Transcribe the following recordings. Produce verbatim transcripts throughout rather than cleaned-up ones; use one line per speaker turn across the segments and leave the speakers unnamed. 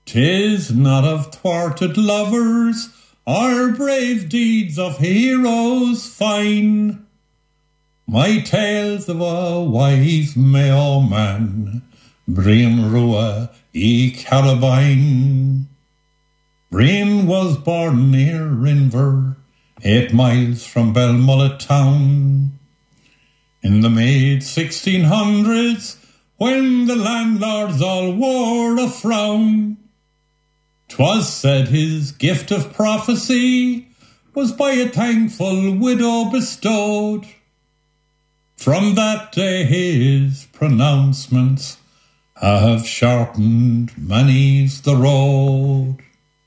'Tis not of thwarted lovers or brave deeds of heroes fine, my tales of a wise Mayo man, Brian Rua e Carabine. Brian was born near Rinver, eight miles from Belmullet town. In the mid sixteen hundreds, when the landlords all wore a frown, 'twas said his gift of prophecy was by a thankful widow bestowed. From that day his pronouncements have sharpened many's the road.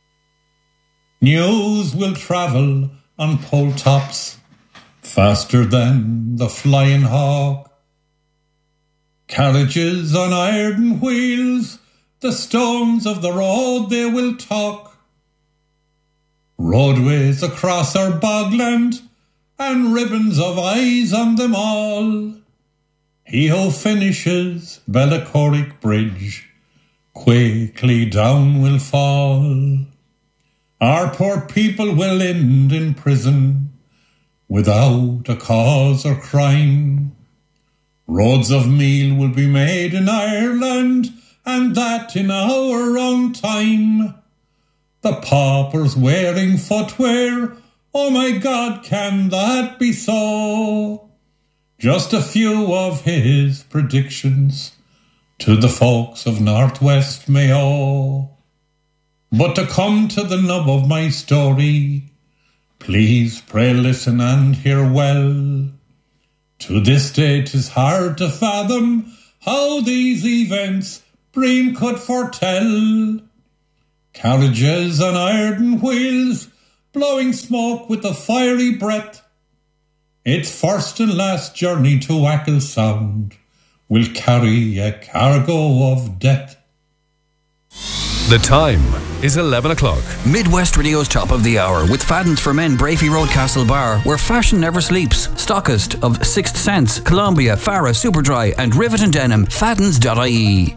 News will travel on pole tops faster than the flying hawk. Carriages on iron wheels, the stones of the road they will talk. Roadways across our bogland, and ribbons of eyes on them all. He who finishes Bellacorrick Bridge quickly down will fall. Our poor people will end in prison without a cause or crime. Roads of meal will be made in Ireland, and that in our own time. The paupers wearing footwear, oh my God, can that be so? Just a few of his predictions to the folks of Northwest Mayo. But to come to the nub of my story, please pray listen and hear well. To this day 'tis hard to fathom how these events Brian could foretell. Carriages on iron wheels, blowing smoke with a fiery breath. Its first and last journey to Acklesound will carry a cargo of death.
The time is eleven o'clock.
Midwest Radio's Top of the Hour with Fadden's for Men, Brafey Road, Castlebar, where fashion never sleeps. Stockist of Sixth Sense, Columbia, Farah, Superdry and Rivet and Denim. Faddens dot I E.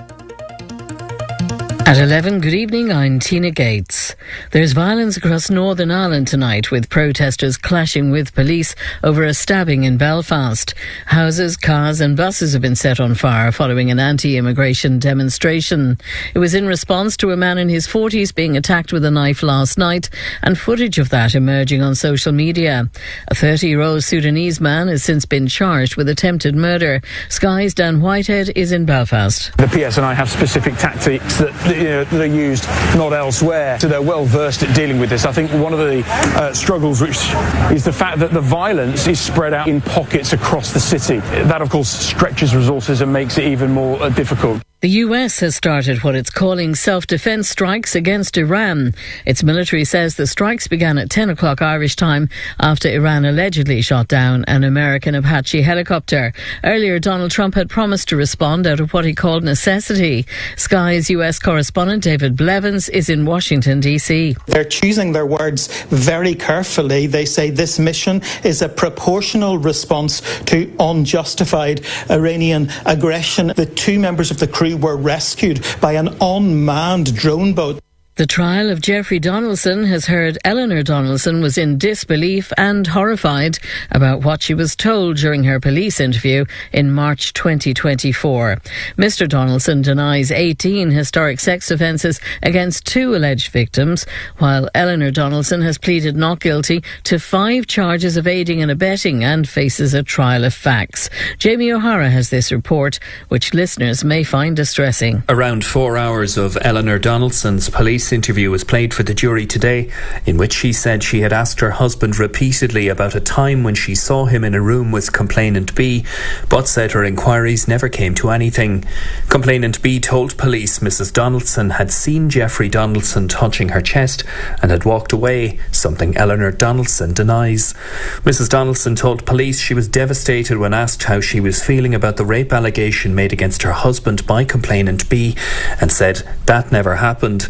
At eleven, good evening, I'm Tina Gates. There's violence across Northern Ireland tonight, with protesters clashing with police over a stabbing in Belfast. Houses, cars and buses have been set on fire following an anti-immigration demonstration. It was in response to a man in his forties being attacked with a knife last night, and footage of that emerging on social media. A thirty-year-old Sudanese man has since been charged with attempted murder. Sky's Dan Whitehead is in Belfast.
The P S N I have specific tactics that You know, that are used not elsewhere, so they're well versed at dealing with this. I think one of the uh, struggles which is the fact that the violence is spread out in pockets across the city. That of course stretches resources and makes it even more uh, difficult.
The U S has started what it's calling self-defence strikes against Iran. Its military says the strikes began at ten o'clock Irish time after Iran allegedly shot down an American Apache helicopter. Earlier, Donald Trump had promised to respond out of what he called necessity. Sky's U S correspondent David Blevins is in Washington, D C.
They're choosing their words very carefully. They say this mission is a proportional response to unjustified Iranian aggression. The two members of the crew were rescued by an unmanned drone boat.
The trial of Jeffrey Donaldson has heard Eleanor Donaldson was in disbelief and horrified about what she was told during her police interview in March twenty twenty-four. Mister Donaldson denies eighteen historic sex offences against two alleged victims, while Eleanor Donaldson has pleaded not guilty to five charges of aiding and abetting and faces a trial of facts. Jamie O'Hara has this report, which listeners may find distressing.
Around four hours of Eleanor Donaldson's police interview was played for the jury today, in which she said she had asked her husband repeatedly about a time when she saw him in a room with complainant B, but said her inquiries never came to anything. Complainant B told police Missus Donaldson had seen Jeffrey Donaldson touching her chest and had walked away, something Eleanor Donaldson denies. Missus Donaldson told police she was devastated when asked how she was feeling about the rape allegation made against her husband by complainant B, and said that never happened, but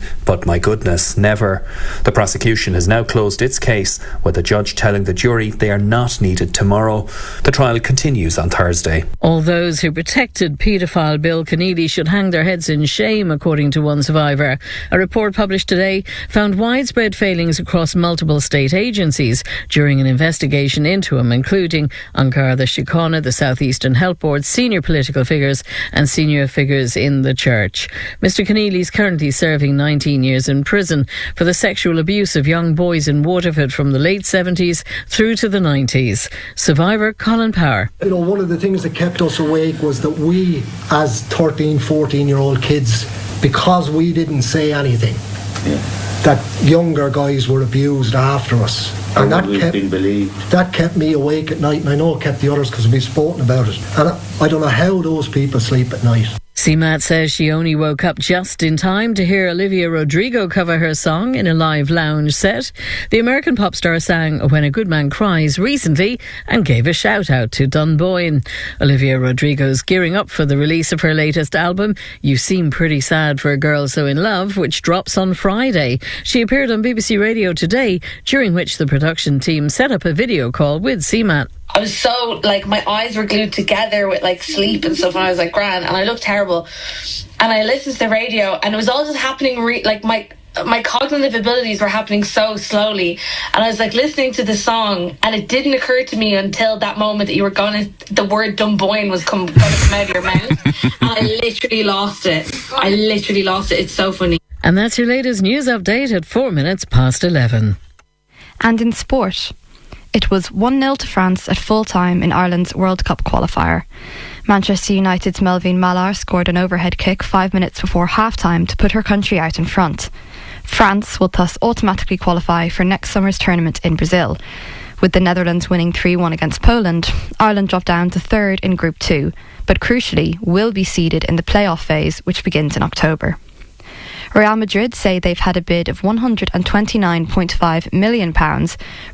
my goodness, never. The prosecution has now closed its case, with the judge telling the jury they are not needed tomorrow. The trial continues on Thursday.
All those who protected paedophile Bill Keneally should hang their heads in shame, according to one survivor. A report published today found widespread failings across multiple state agencies during an investigation into him, including An Garda Síochána, the South Eastern Health Board, senior political figures and senior figures in the church. Mister Keneally is currently serving nineteen years in prison for the sexual abuse of young boys in Waterford from the late seventies through to the nineties. Survivor Colin Power.
You know, one of the things that kept us awake was that we, as thirteen, fourteen year old kids, because we didn't say anything, yeah. that younger guys were abused after us. And, and that kept, been believed. that kept me awake at night, and I know it kept the others because we've spoken about it. And I, I don't know how those people sleep at night.
C MAT says she only woke up just in time to hear Olivia Rodrigo cover her song in a live lounge set. The American pop star sang When a Good Man Cries recently and gave a shout out to Dunboyne. Olivia Rodrigo's gearing up for the release of her latest album, You Seem Pretty Sad for a Girl So in Love, which drops on Friday. She appeared on B B C Radio Today, during which the production team set up a video call with C MAT.
I was so, like, my eyes were glued together with, like, sleep and stuff, and I was, like, grand, and I looked terrible. And I listened to the radio, and it was all just happening, re- like, my my cognitive abilities were happening so slowly. And I was, like, listening to the song, and it didn't occur to me until that moment that you were going to, the word Dunboyne was come, going to come out of your mouth. And I literally lost it. I literally lost it. It's so funny.
And that's your latest news update at four minutes past eleven.
And in sport, it was one nil to France at full-time in Ireland's World Cup qualifier. Manchester United's Melvin Mallard scored an overhead kick five minutes before half-time to put her country out in front. France will thus automatically qualify for next summer's tournament in Brazil. With the Netherlands winning three one against Poland, Ireland dropped down to third in Group two, but crucially will be seeded in the playoff phase, which begins in October. Real Madrid say they've had a bid of one hundred twenty-nine point five million pounds